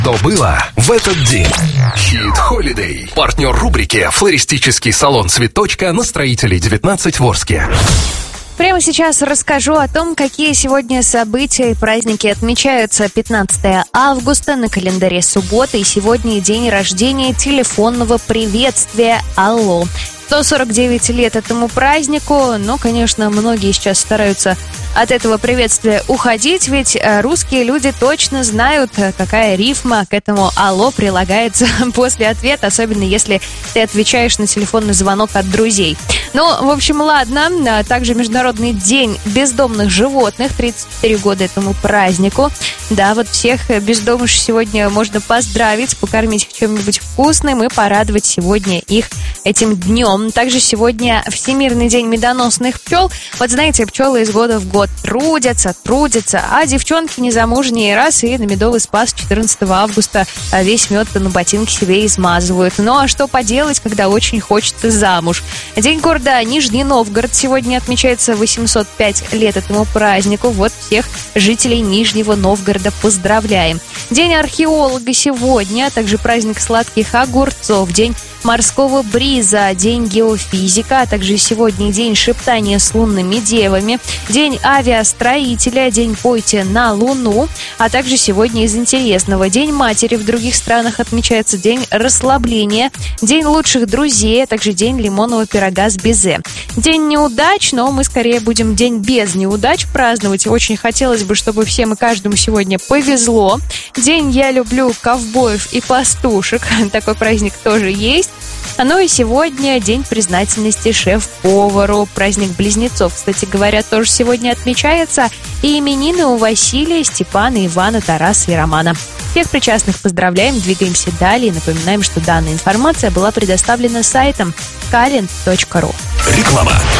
Что было в этот день? Хит Холидей. Партнер рубрики «Флористический салон Цветочка» на Строителей 19 в Орске. Прямо сейчас расскажу о том, какие сегодня события и праздники отмечаются. 15 августа, на календаре суббота, и сегодня день рождения телефонного приветствия «Алло». 149 лет этому празднику, но, конечно, многие сейчас стараются от этого приветствия уходить, ведь русские люди точно знают, какая рифма к этому «алло» прилагается после ответа, особенно если ты отвечаешь на телефонный звонок от друзей. Ну, в общем, ладно. Также Международный день бездомных животных, 34 года этому празднику. Да, вот всех бездомных сегодня можно поздравить, покормить их чем-нибудь вкусным и порадовать сегодня их этим днем. Также сегодня Всемирный день медоносных пчел. Вот знаете, пчелы из года в год трудятся, а девчонки незамужние раз и на медовый спас 14 августа весь мед на ботинки себе измазывают. Ну а что поделать, когда очень хочется замуж? День города Нижний Новгород сегодня отмечается, 805 лет этому празднику. Вот всех жителей Нижнего Новгорода поздравляем. День археолога сегодня, а также праздник сладких огурцов, день морского бриза, день геофизика, а также сегодня день шептания с лунными девами, день авиастроителя, день «Пойте на Луну», а также сегодня из интересного день матери в других странах отмечается, день расслабления, день лучших друзей, а также день лимонного пирога с безе. День неудач, но мы скорее будем день без неудач праздновать. Очень хотелось бы, чтобы всем и каждому сегодня повезло. День «Я люблю ковбоев и пастушек», такой праздник тоже есть. Ну и сегодня день признательности шеф-повару. Праздник близнецов, кстати говоря, тоже сегодня отмечается. И именины у Василия, Степана, Ивана, Тараса и Романа. Всех причастных поздравляем, двигаемся далее. Напоминаем, что данная информация была предоставлена сайтом karen.ru. Реклама.